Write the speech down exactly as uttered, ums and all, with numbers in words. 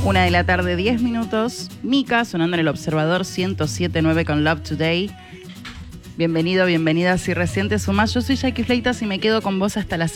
Una de la tarde, diez minutos. Mika sonando en el Observador ciento siete punto nueve con Love Today. Bienvenido, bienvenida. Si recién te sumás, yo soy Jackie Fleitas y me quedo con vos hasta las